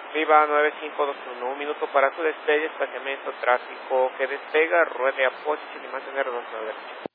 Viva 9521, un minuto para su despegue, espaciamiento, tráfico que despega, ruede a posición y mantener 2 9.